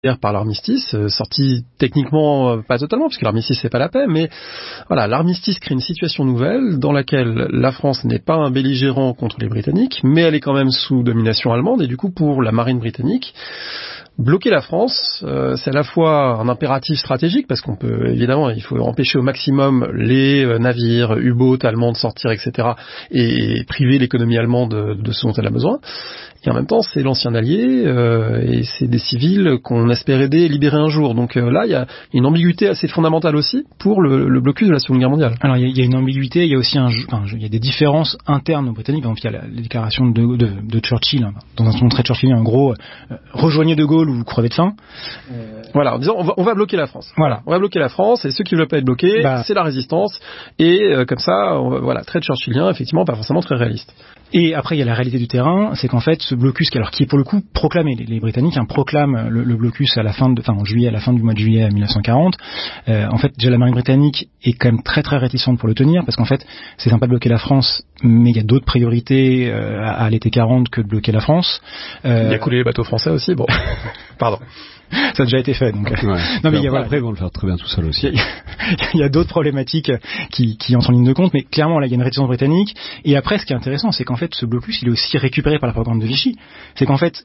par l'armistice, sorti techniquement pas totalement, parce que l'armistice c'est pas la paix, mais voilà, l'armistice crée une situation nouvelle dans laquelle la France n'est pas un belligérant contre les Britanniques, mais elle est quand même sous domination allemande, et du coup pour la marine britannique, bloquer la France, c'est à la fois un impératif stratégique, parce qu'on peut, évidemment, il faut empêcher au maximum les navires, U-boats allemands de sortir, etc., et priver l'économie allemande de ce dont elle a besoin. Et en même temps, c'est l'ancien allié, et c'est des civils qu'on espère aider et libérer un jour. Donc là, il y a une ambiguïté assez fondamentale aussi pour le blocus de la Seconde Guerre mondiale. Alors il y a une ambiguïté, il y a aussi il y a des différences internes aux Britanniques. Par exemple, il y a la déclaration de Churchill, dans un ton très Churchillien, en gros, rejoignez De Gaulle ou vous crevez de faim. Voilà, en disant on va bloquer la France. Voilà. On va bloquer la France, et ceux qui ne veulent pas être bloqués, c'est la résistance. Et comme ça, voilà, très Churchillien, effectivement, pas forcément très réaliste. Et après, il y a la réalité du terrain, c'est qu'en fait, ce blocus, qui est pour le coup proclamé, les Britanniques proclament le blocus en juillet, à la fin du mois de juillet 1940. En fait, déjà la marine britannique est quand même très très réticente pour le tenir, parce qu'en fait, c'est sympa de bloquer la France, mais il y a d'autres priorités à l'été 40 que de bloquer la France. Il y a coulé les bateaux français aussi, bon, pardon. Ça a déjà été fait, donc. Ouais. Non, mais après, ils vont le faire très bien tout seul aussi. Il y a d'autres problématiques qui entrent en ligne de compte, mais clairement, là, il y a une réticence britannique. Et après, ce qui est intéressant, c'est qu'en fait, ce blocus, il est aussi récupéré par la propagande de Vichy. C'est qu'en fait,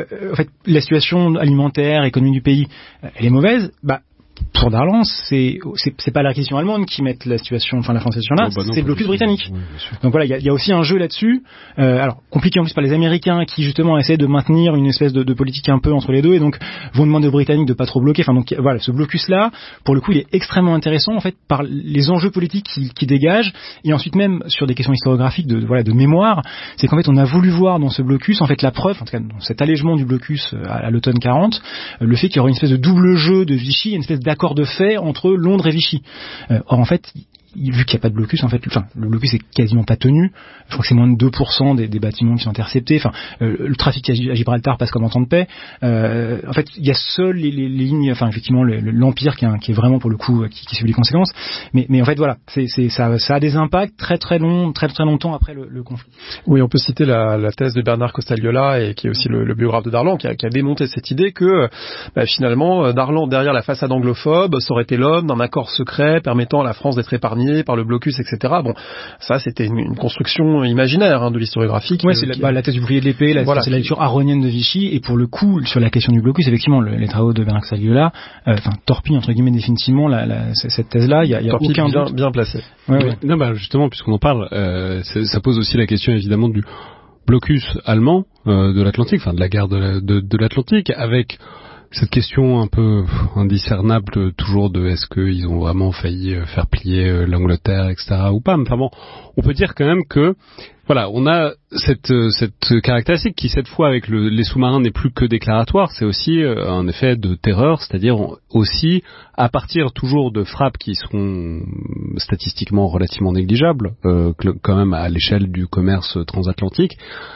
la situation alimentaire, économique du pays, elle est mauvaise. Pour Darlan, c'est pas la réquisition allemande qui met la situation, la France situation là, c'est le blocus britannique. Oui, donc voilà, il y a aussi un jeu là-dessus. Alors compliqué en plus par les Américains qui justement essaient de maintenir une espèce de politique un peu entre les deux, et donc vont demander aux Britanniques de pas trop bloquer. Donc voilà, ce blocus là, pour le coup, il est extrêmement intéressant en fait par les enjeux politiques qui dégagent, et ensuite même sur des questions historiographiques de mémoire. C'est qu'en fait on a voulu voir dans ce blocus en fait la preuve, en tout cas dans cet allègement du blocus à l'automne 40, le fait qu'il y aurait une espèce de double jeu de Vichy, une espèce d'accord de fait entre Londres et Vichy. Or en fait, vu qu'il n'y a pas de blocus, le blocus est quasiment pas tenu. Je crois que c'est moins de 2% des bâtiments qui sont interceptés. Le trafic à Gibraltar passe comme en temps de paix. En fait, il y a seules les lignes, effectivement, l'Empire qui est vraiment pour le coup qui subit les conséquences. Mais en fait, voilà, ça a des impacts très très longs, très très longtemps après le conflit. Oui, on peut citer la thèse de Bernard Costagnola, et qui est aussi le biographe de Darlan, qui a démonté cette idée que finalement Darlan, derrière la façade anglophobe, ça aurait été l'homme d'un accord secret permettant à la France d'être épargnée par le blocus, etc. Bon, ça c'était une construction imaginaire de l'historiographie. Ouais, c'est la thèse du bouclier de l'épée, c'est la lecture aronienne de Vichy, et pour le coup, sur la question du blocus, effectivement, les travaux de Bernard Costagnola torpillent entre guillemets définitivement cette thèse-là. Il y a aucun doute. Bien placé. Ouais. Non, justement, puisqu'on en parle, ça pose aussi la question évidemment du blocus allemand de l'Atlantique, de la guerre de l'Atlantique, avec cette question un peu indiscernable toujours de est-ce qu'ils ont vraiment failli faire plier l'Angleterre, etc. ou pas. Mais on peut dire quand même que on a cette caractéristique qui cette fois avec les sous-marins n'est plus que déclaratoire, c'est aussi un effet de terreur, c'est-à-dire aussi à partir toujours de frappes qui seront statistiquement relativement négligeables, quand même à l'échelle du commerce transatlantique,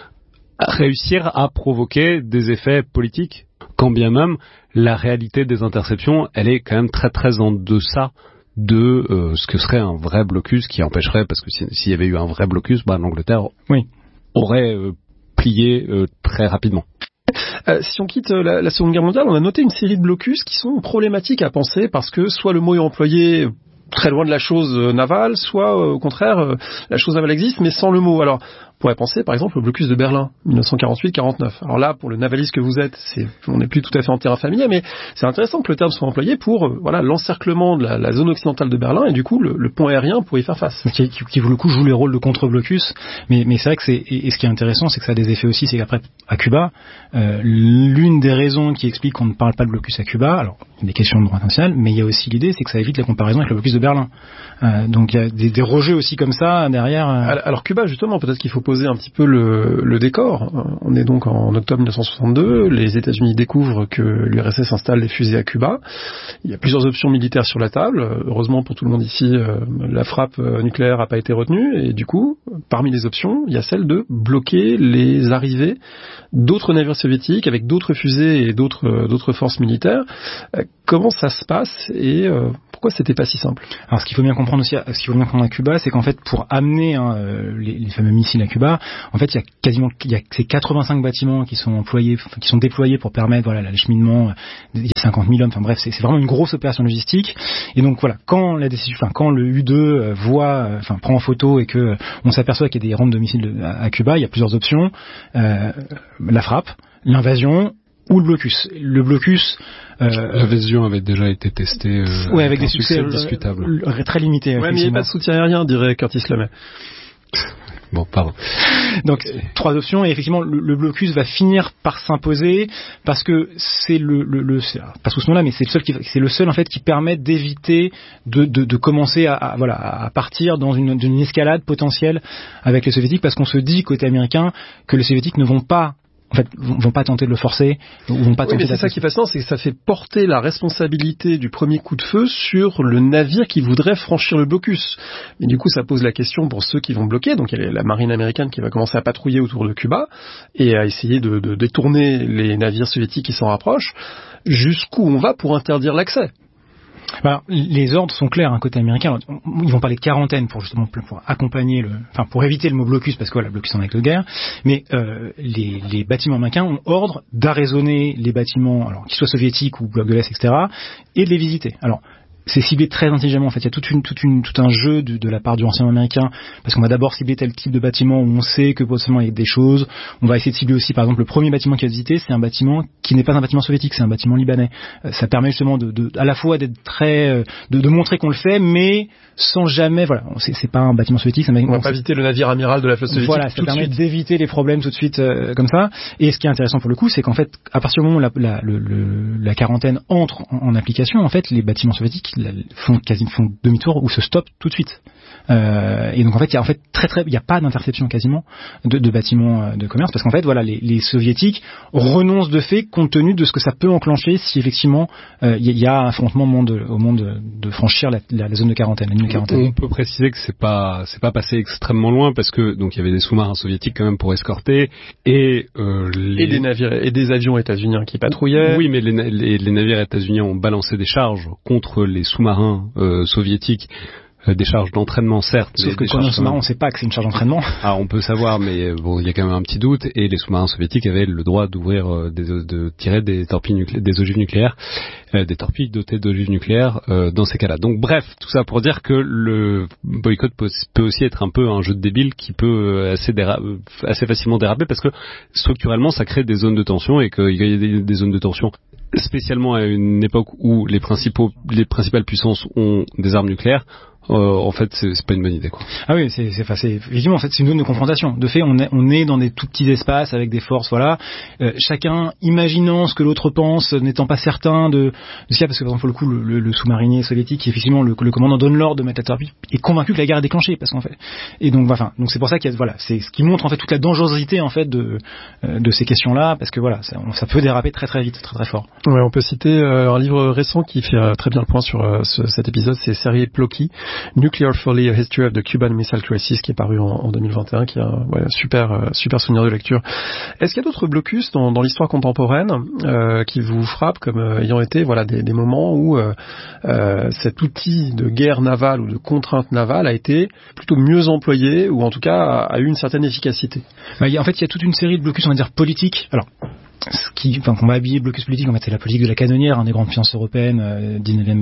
réussir à provoquer des effets politiques, quand bien même la réalité des interceptions, elle est quand même très très en deçà de ce que serait un vrai blocus qui empêcherait, parce que s'il y avait eu un vrai blocus, l'Angleterre aurait plié très rapidement. Si on quitte la Seconde Guerre mondiale, on a noté une série de blocus qui sont problématiques à penser, parce que soit le mot est employé très loin de la chose navale, soit au contraire la chose navale existe mais sans le mot. Alors on pourrait penser par exemple au blocus de Berlin 1948-49. Alors là, pour le navaliste que vous êtes, on n'est plus tout à fait en terrain familier, mais c'est intéressant que le terme soit employé pour l'encerclement de la zone occidentale de Berlin, et du coup le pont aérien pour y faire face. Qui pour le coup joue les rôles de contre-blocus, mais c'est vrai que et ce qui est intéressant, c'est que ça a des effets aussi, c'est qu'après à Cuba, l'une des raisons qui explique qu'on ne parle pas de blocus à Cuba, alors il y a des questions de droit international, mais il y a aussi l'idée, c'est que ça évite la comparaison avec le blocus de Berlin. Donc il y a des rejets aussi comme ça derrière. Alors Cuba, justement, peut-être qu'il faut poser un petit peu le décor. On est donc en octobre 1962, les États-Unis découvrent que l'URSS installe des fusées à Cuba. Il y a plusieurs options militaires sur la table. Heureusement pour tout le monde ici, la frappe nucléaire n'a pas été retenue, et du coup, parmi les options, il y a celle de bloquer les arrivées d'autres navires soviétiques avec d'autres fusées et d'autres forces militaires. Comment ça se passe, et pourquoi c'était pas si simple? Alors ce qu'il faut bien comprendre aussi, à Cuba, c'est qu'en fait pour amener les fameux missiles à Cuba, en fait il y a ces 85 bâtiments qui sont déployés pour permettre l'acheminement. Il y a 50 000 hommes. Enfin bref, c'est vraiment une grosse opération logistique. Et donc voilà, quand le U2 prend en photo et que on s'aperçoit qu'il y a des rampes de missiles à Cuba, il y a plusieurs options. La frappe, l'invasion ou le blocus. Le blocus... L'invasion avait déjà été testée avec des succès discutables. Très limités. Ouais, mais il n'y a pas de soutien aérien, dirait Curtis LeMay. Bon, pardon. Donc 3 options, et effectivement le blocus va finir par s'imposer parce que c'est pas sous ce nom-là, mais c'est le seul en fait qui permet d'éviter de commencer à partir dans une escalade potentielle avec les soviétiques, parce qu'on se dit côté américain que les soviétiques ne vont pas tenter de le forcer, ou vont pas tenter. Mais c'est ça qui est fascinant, c'est que ça fait porter la responsabilité du premier coup de feu sur le navire qui voudrait franchir le blocus. Mais du coup, ça pose la question pour ceux qui vont bloquer. Donc, il y a la marine américaine qui va commencer à patrouiller autour de Cuba et à essayer de détourner les navires soviétiques qui s'en rapprochent. Jusqu'où on va pour interdire l'accès? Alors, les ordres sont clairs, côté américain. Ils vont parler de quarantaine pour accompagner pour éviter le mot blocus, parce que le blocus en acte de guerre. Mais les bâtiments américains ont ordre d'arraisonner les bâtiments, alors qu'ils soient soviétiques ou bloc de l'Est, etc., et de les visiter. Alors, c'est ciblé très intelligemment. En fait, il y a tout un jeu de la part du renseignement américain, parce qu'on va d'abord cibler tel type de bâtiment où on sait que potentiellement il y a des choses. On va essayer de cibler aussi, par exemple, le premier bâtiment qu'il a visité, c'est un bâtiment qui n'est pas un bâtiment soviétique, c'est un bâtiment libanais. Ça permet justement à la fois d'être très, de montrer qu'on le fait, mais sans jamais, c'est pas un bâtiment soviétique. On va pas visiter le navire amiral de la flotte soviétique. Voilà, ça permet d'éviter les problèmes tout de suite comme ça. Et ce qui est intéressant pour le coup, c'est qu'en fait, à partir du moment où la quarantaine entre en application, en fait, les bâtiments soviétiques font demi-tour ou se stoppent tout de suite. Et donc en fait, il y a pas d'interception quasiment de bâtiments de commerce, parce qu'en fait, les soviétiques renoncent de fait compte tenu de ce que ça peut enclencher si effectivement il y a un affrontement au monde de franchir la zone de quarantaine, la ligne de quarantaine. On peut préciser que c'est pas passé extrêmement loin, parce que donc il y avait des sous-marins soviétiques quand même pour escorter et des navires et des avions états-uniens qui patrouillaient. Oui, mais les navires états-uniens ont balancé des charges contre les sous-marins soviétiques. Des charges d'entraînement, certes. Sauf que quand on est sous-marin, on ne sait pas que c'est une charge d'entraînement. Ah, on peut savoir, mais bon, il y a quand même un petit doute. Et les sous-marins soviétiques avaient le droit d'ouvrir, de tirer des des ogives nucléaires, des torpilles dotées d'ogives nucléaires dans ces cas-là. Donc, bref, tout ça pour dire que le boycott peut aussi être un peu un jeu de débile qui peut assez facilement déraper, parce que structurellement, ça crée des zones de tension, et qu'il y a des zones de tension spécialement à une époque où les principales puissances ont des armes nucléaires. En fait, c'est pas une bonne idée, quoi. Ah oui, effectivement, en fait, c'est une zone de confrontation. De fait, on est dans des tout petits espaces avec des forces, chacun imaginant ce que l'autre pense, n'étant pas certain de ce qu'il y a, parce que par exemple, pour le coup, le sous-marinier soviétique, effectivement, le commandant donne l'ordre de mettre la torpille, est convaincu que la guerre est déclenchée, parce qu'en fait. Et donc, donc c'est pour ça qu'il y a, c'est ce qui montre en fait toute la dangerosité en fait de ces questions-là, parce que ça peut déraper très très vite, très très fort. Ouais, on peut citer un livre récent qui fait très bien le point sur cet épisode, c'est Sergei Plokhy, Nuclear Folly, A History of the Cuban Missile Crisis, qui est paru en 2021, qui est un super souvenir de lecture. Est-ce qu'il y a d'autres blocus dans l'histoire contemporaine qui vous frappent comme ayant été des moments où cet outil de guerre navale ou de contrainte navale a été plutôt mieux employé, ou en tout cas a eu une certaine efficacité? En fait, il y a toute une série de blocus, on va dire, politiques. Alors, qu'on va habiller blocus politique, en fait, c'est la politique de la canonnière, des grandes puissances européennes,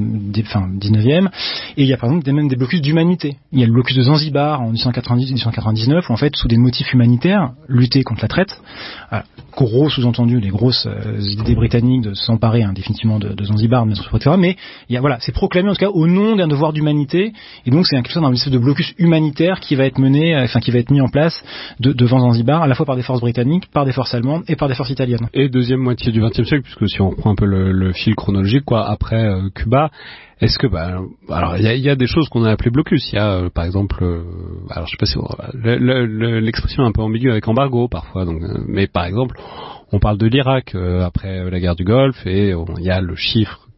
19e. Et il y a par exemple même des blocus d'humanité. Il y a le blocus de Zanzibar en 1890-1899, où en fait, sous des motifs humanitaires, lutter contre la traite. Gros sous-entendu, les grosses idées britanniques de s'emparer définitivement de Zanzibar, etc. Mais c'est proclamé en tout cas au nom d'un devoir d'humanité. Et donc c'est quelque chose d'un espèce de blocus humanitaire qui va être mené, qui va être mis en place devant Zanzibar, à la fois par des forces britanniques, par des forces allemandes et par des forces italiennes. Et deuxième moitié du XXe siècle, puisque si on reprend un peu le fil chronologique, après Cuba, est-ce que alors il y a des choses qu'on a appelées blocus. Il y a par exemple, alors je sais pas si l'expression est un peu ambiguë avec embargo parfois. Donc, mais par exemple, on parle de l'Irak après la guerre du Golfe, et il y a le chiffre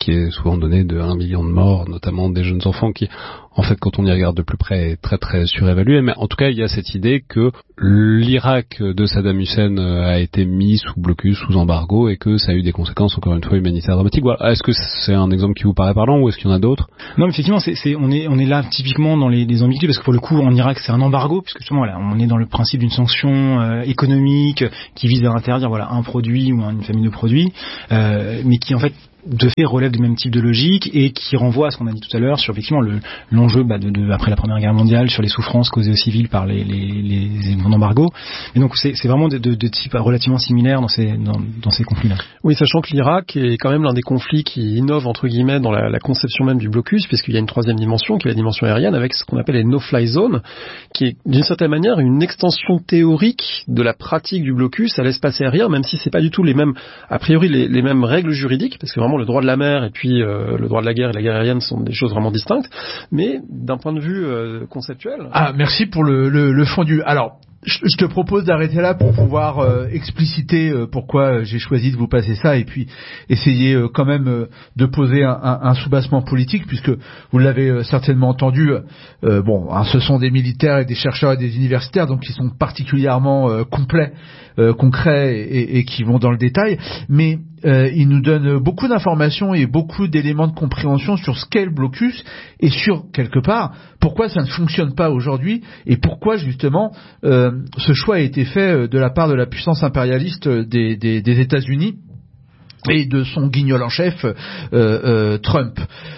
qui est souvent donné de 1 million de morts, notamment des jeunes enfants qui, en fait, quand on y regarde de plus près, est très très surévalué. Mais en tout cas, il y a cette idée que l'Irak de Saddam Hussein a été mis sous blocus, sous embargo, et que ça a eu des conséquences, encore une fois, humanitaires dramatiques. Voilà. Est-ce que c'est un exemple qui vous paraît parlant, ou est-ce qu'il y en a d'autres? Non, mais effectivement, on est là typiquement dans les ambiguïtés, parce que pour le coup, en Irak, c'est un embargo, puisque justement, voilà, on est dans le principe d'une sanction économique qui vise à interdire, voilà, un produit ou une famille de produits, mais qui en fait de fait relève du même type de logique et qui renvoie à ce qu'on a dit tout à l'heure sur effectivement l'enjeu après la Première Guerre mondiale, sur les souffrances causées aux civils par les embargos. Et donc c'est vraiment de type relativement similaire dans ces conflits-là. Oui, sachant que l'Irak est quand même l'un des conflits qui innove entre guillemets dans la conception même du blocus, puisqu'il y a une troisième dimension qui est la dimension aérienne avec ce qu'on appelle les no-fly zones, qui est d'une certaine manière une extension théorique de la pratique du blocus à l'espace aérien, même si c'est pas du tout les mêmes, a priori les mêmes règles juridiques, parce que vraiment le droit de la mer et puis le droit de la guerre et la guerre aérienne sont des choses vraiment distinctes, mais d'un point de vue conceptuel. Ah, merci pour le fondu. Alors, je te propose d'arrêter là pour pouvoir expliciter pourquoi j'ai choisi de vous passer ça et puis essayer quand même de poser un soubassement politique, puisque vous l'avez certainement entendu, ce sont des militaires et des chercheurs et des universitaires, donc qui sont particulièrement complets, concrets et qui vont dans le détail, mais il nous donne beaucoup d'informations et beaucoup d'éléments de compréhension sur ce qu'est le blocus et sur, quelque part, pourquoi ça ne fonctionne pas aujourd'hui et pourquoi, justement, ce choix a été fait de la part de la puissance impérialiste des États-Unis et de son guignol en chef, Trump.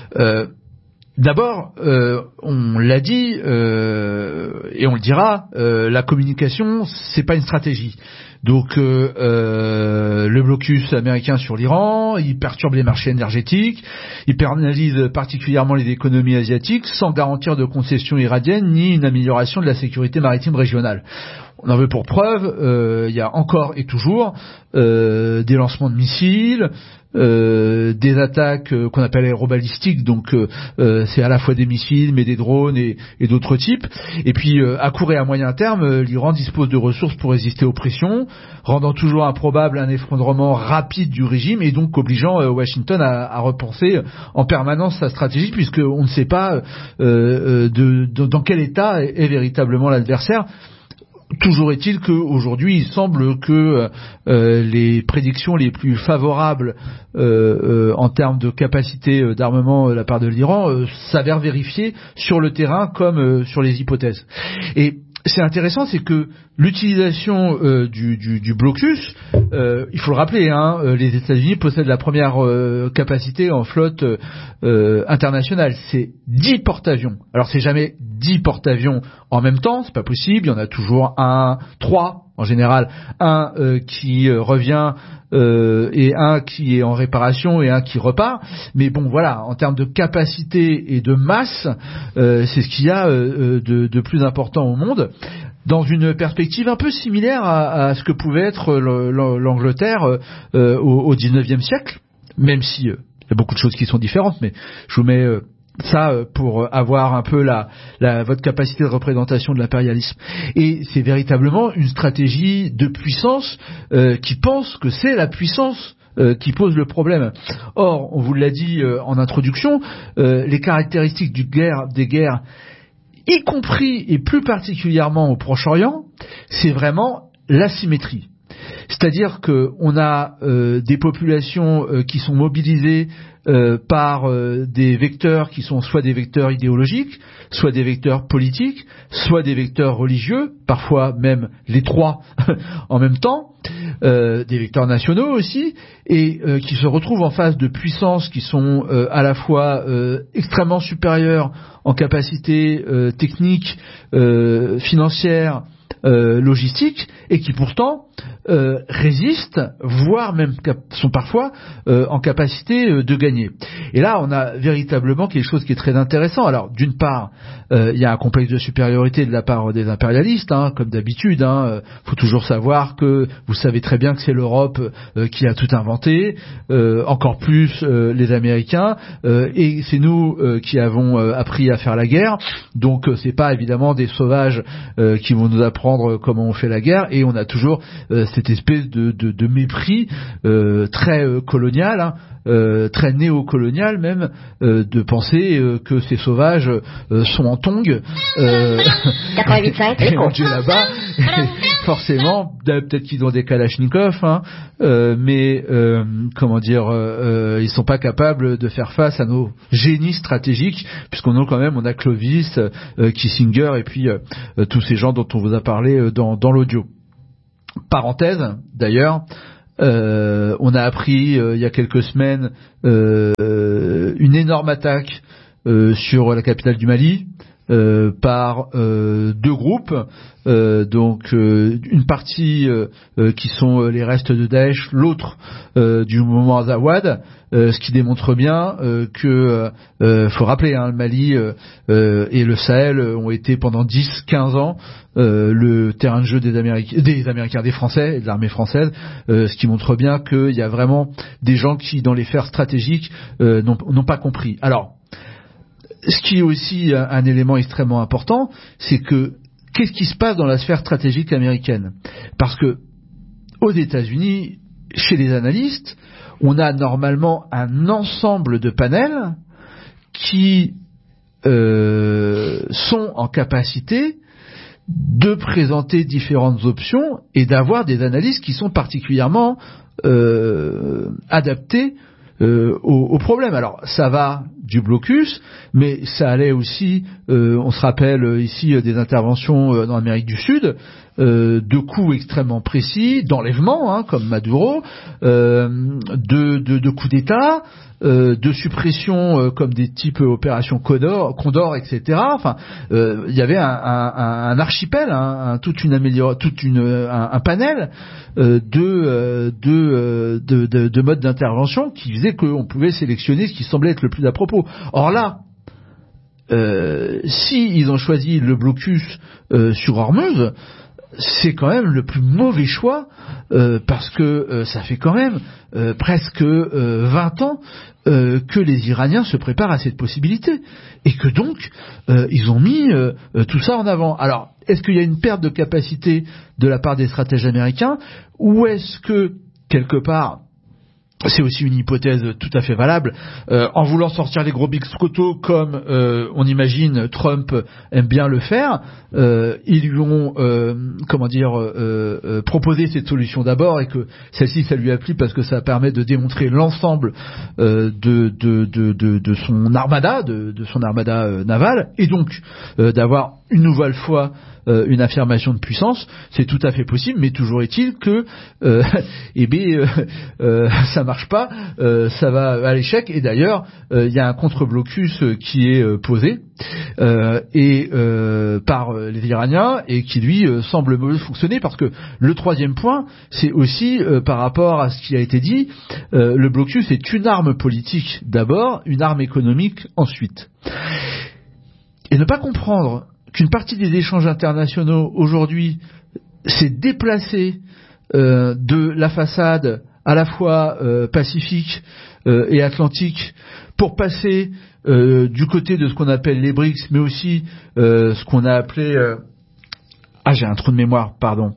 D'abord, on l'a dit et on le dira, la communication, c'est pas une stratégie. Donc le blocus américain sur l'Iran, il perturbe les marchés énergétiques, il pénalise particulièrement les économies asiatiques sans garantir de concessions iraniennes ni une amélioration de la sécurité maritime régionale. On en veut pour preuve, il y a encore et toujours des lancements de missiles, des attaques qu'on appelle aérobalistiques, donc c'est à la fois des missiles mais des drones et d'autres types. Et puis à court et à moyen terme, l'Iran dispose de ressources pour résister aux pressions, rendant toujours improbable un effondrement rapide du régime et donc obligeant Washington à repenser en permanence sa stratégie, puisqu'on ne sait pas dans quel état est véritablement l'adversaire. Toujours est-il qu'aujourd'hui, il semble que les prédictions les plus favorables en termes de capacité d'armement de la part de l'Iran s'avèrent vérifiées sur le terrain comme sur les hypothèses. Et c'est intéressant, c'est que l'utilisation du blocus, il faut le rappeler, les États-Unis possèdent la première capacité en flotte internationale, c'est 10 porte-avions. Alors c'est jamais 10 porte-avions en même temps, c'est pas possible, il y en a toujours 3 en général, un qui revient et un qui est en réparation et un qui repart. Mais bon, voilà, en termes de capacité et de masse, c'est ce qu'il y a de plus important au monde, dans une perspective un peu similaire à ce que pouvait être l'Angleterre au XIXe siècle, même si il y a beaucoup de choses qui sont différentes, mais je vous mets ça pour avoir un peu votre capacité de représentation de l'impérialisme. Et c'est véritablement une stratégie de puissance qui pense que c'est la puissance qui pose le problème. Or, on vous l'a dit en introduction, les caractéristiques des guerres, y compris et plus particulièrement au Proche-Orient, c'est vraiment l'asymétrie. C'est-à-dire qu'on a des populations qui sont mobilisées par des vecteurs qui sont soit des vecteurs idéologiques, soit des vecteurs politiques, soit des vecteurs religieux, parfois même les trois en même temps, des vecteurs nationaux aussi, et qui se retrouvent en face de puissances qui sont à la fois extrêmement supérieures en capacité technique, financière, logistique, et qui pourtant résistent, voire même sont parfois en capacité de gagner. Et là, on a véritablement quelque chose qui est très intéressant. Alors, d'une part, il y a un complexe de supériorité de la part des impérialistes, comme d'habitude. Faut toujours savoir que vous savez très bien que c'est l'Europe qui a tout inventé, encore plus les Américains, et c'est nous qui avons appris à faire la guerre. Donc, c'est pas évidemment des sauvages qui vont nous apprendre apprendre comment on fait la guerre, et on a toujours cette espèce de mépris très colonial, hein, très néocolonial même, de penser que ces sauvages sont en tongs, 88.5, et on est là-bas, forcément, peut-être qu'ils ont des kalachnikovs, hein, mais comment dire, ils sont pas capables de faire face à nos génies stratégiques, puisqu'on a quand même, on a Clovis, Kissinger, et puis tous ces gens dont on vous a parlé dans l'audio. Parenthèse, d'ailleurs, on a appris il y a quelques semaines une énorme attaque sur la capitale du Mali par deux groupes, donc une partie qui sont les restes de Daesh, l'autre du mouvement Azawad, ce qui démontre bien que faut rappeler, hein, le Mali et le Sahel ont été pendant 10-15 ans le terrain de jeu des Français et de l'armée française, ce qui montre bien qu'il y a vraiment des gens qui, dans les sphères stratégiques, n'ont pas compris. Alors, ce qui est aussi un élément extrêmement important, c'est que qu'est-ce qui se passe dans la sphère stratégique américaine ? Parce que aux États-Unis, chez les analystes, on a normalement un ensemble de panels qui sont en capacité de présenter différentes options et d'avoir des analyses qui sont particulièrement adaptées au problème. Alors, ça va du blocus, mais ça allait aussi, on se rappelle ici des interventions dans l'Amérique du Sud, de coups extrêmement précis, d'enlèvements, hein, comme Maduro, de coups d'État, de suppression comme des types opérations Condor, etc. Enfin, il y avait un archipel, un panel de modes d'intervention qui faisait qu'on pouvait sélectionner ce qui semblait être le plus à propos. Or là, si ils ont choisi le blocus sur Hormuz, c'est quand même le plus mauvais choix, parce que ça fait quand même presque 20 ans que les Iraniens se préparent à cette possibilité, et que donc ils ont mis tout ça en avant. Alors, est-ce qu'il y a une perte de capacité de la part des stratèges américains, ou est-ce que quelque part, c'est aussi une hypothèse tout à fait valable, en voulant sortir les gros biscottos comme on imagine Trump aime bien le faire, ils lui ont proposé cette solution d'abord, et que celle-ci, ça lui a plu parce que ça permet de démontrer l'ensemble de son armada, de son armada navale, et donc d'avoir une nouvelle fois une affirmation de puissance. C'est tout à fait possible, mais toujours est-il que ça marche pas, ça va à l'échec, et d'ailleurs il y a un contre-blocus qui est posé par les Iraniens, et qui lui semble mieux fonctionner, parce que le troisième point, c'est aussi par rapport à ce qui a été dit, le blocus est une arme politique d'abord, une arme économique ensuite, et ne pas comprendre qu'une partie des échanges internationaux aujourd'hui s'est déplacée de la façade à la fois pacifique et atlantique pour passer du côté de ce qu'on appelle les BRICS, mais aussi ce qu'on a appelé j'ai un trou de mémoire, pardon.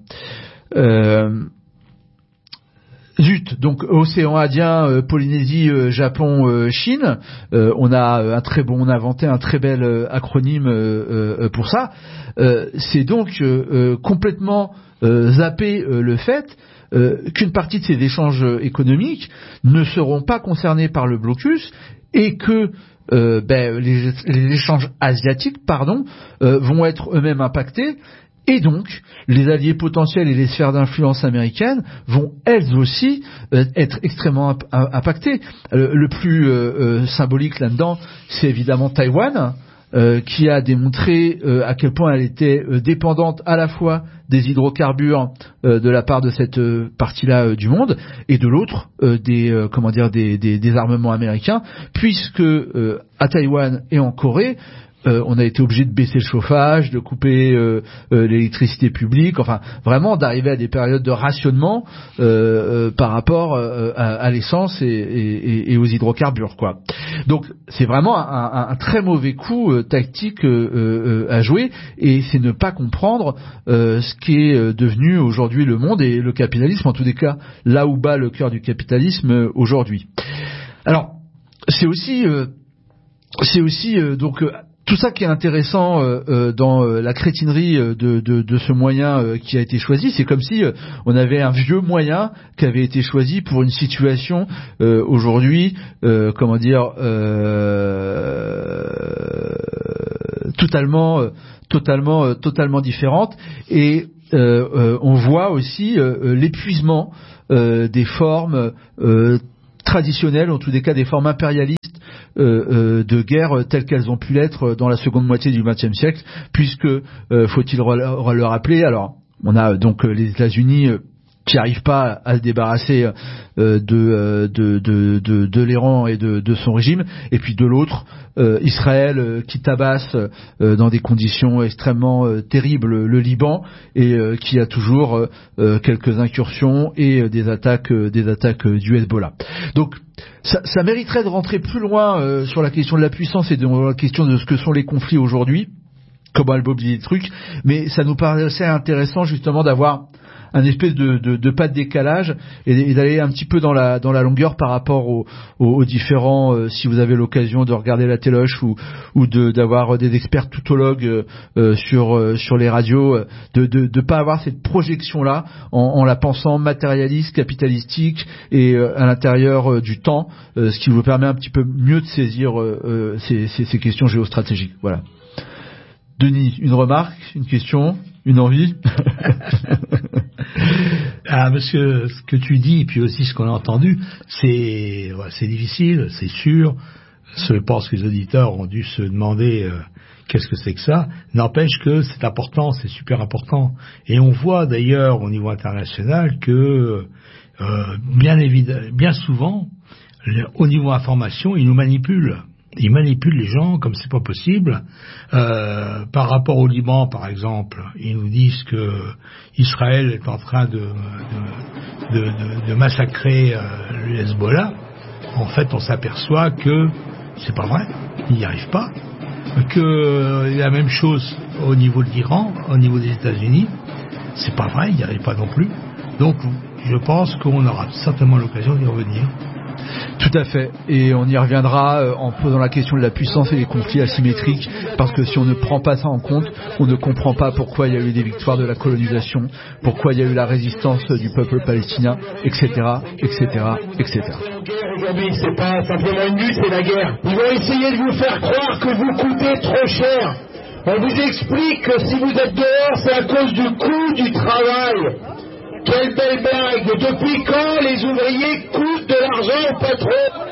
Donc océan Indien, Polynésie, Japon, Chine, on a inventé un très bel acronyme pour ça. C'est donc complètement zapper le fait qu'une partie de ces échanges économiques ne seront pas concernés par le blocus, et que les échanges asiatiques, vont être eux-mêmes impactés. Et donc, les alliés potentiels et les sphères d'influence américaines vont elles aussi être extrêmement impactés. Le plus symbolique là-dedans, c'est évidemment Taïwan, qui a démontré à quel point elle était dépendante à la fois des hydrocarbures de la part de cette partie-là du monde, et de l'autre des armements américains, puisque à Taïwan et en Corée, on a été obligé de baisser le chauffage, de couper l'électricité publique, enfin vraiment d'arriver à des périodes de rationnement par rapport à l'essence et aux hydrocarbures, quoi. Donc c'est vraiment un très mauvais coup tactique à jouer, et c'est ne pas comprendre ce qui est devenu aujourd'hui le monde et le capitalisme, en tous les cas là où bat le cœur du capitalisme aujourd'hui. Alors c'est aussi donc tout ça qui est intéressant dans la crétinerie de ce moyen qui a été choisi. C'est comme si on avait un vieux moyen qui avait été choisi pour une situation aujourd'hui, totalement différente. Et on voit aussi l'épuisement des formes traditionnelles, en tous les cas des formes impérialistes de guerre telles qu'elles ont pu l'être dans la seconde moitié du XXe siècle, puisque faut-il le rappeler, alors on a donc les États-Unis qui n'arrivent pas à se débarrasser de l'Iran et de son régime, et puis de l'autre Israël qui tabasse dans des conditions extrêmement terribles le Liban, et qui a toujours quelques incursions et des attaques du Hezbollah. Donc ça mériterait de rentrer plus loin sur la question de la puissance et de la question de ce que sont les conflits aujourd'hui, comment elle mobilise les trucs, mais ça nous paraissait intéressant justement d'avoir un espèce de pas de décalage et d'aller un petit peu dans la longueur par rapport aux différents, si vous avez l'occasion de regarder la téloche ou d'avoir des experts toutologues sur les radios, de pas avoir cette projection là en la pensant matérialiste, capitalistique et à l'intérieur du temps, ce qui vous permet un petit peu mieux de saisir ces questions géostratégiques. Voilà. Denis, une remarque, une question, une envie? Parce que ce que tu dis, et puis aussi ce qu'on a entendu, c'est difficile, c'est sûr. Je pense que les auditeurs ont dû se demander qu'est-ce que c'est que ça. N'empêche que c'est important, c'est super important. Et on voit d'ailleurs au niveau international que bien souvent, au niveau information, ils nous manipulent. Ils manipulent les gens comme c'est pas possible. Par rapport au Liban, par exemple, ils nous disent que Israël est en train de massacrer le Hezbollah. En fait, on s'aperçoit que c'est pas vrai, ils n'y arrivent pas. Que la même chose au niveau de l'Iran, au niveau des États-Unis, c'est pas vrai, ils n'y arrivent pas non plus. Donc, je pense qu'on aura certainement l'occasion d'y revenir. Tout à fait, et on y reviendra en posant la question de la puissance et des conflits asymétriques, parce que si on ne prend pas ça en compte, on ne comprend pas pourquoi il y a eu des victoires de la colonisation, pourquoi il y a eu la résistance du peuple palestinien, etc., etc., etc. Aujourd'hui, c'est pas simplement une lutte, c'est la guerre. Ils vont essayer de vous faire croire que vous coûtez trop cher. On vous explique que si vous êtes dehors, c'est à cause du coût du travail. Quelle belle blague! Depuis quand les ouvriers coûtent de l'argent au patron?